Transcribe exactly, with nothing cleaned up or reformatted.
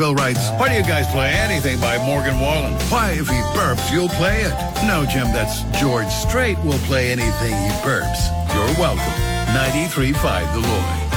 Bill writes, Why do you guys play anything by Morgan Wallen? why, if he burps, you'll play it. No, Jim, that's George Strait will play anything he burps. You're welcome. ninety-three point five The Lloyd.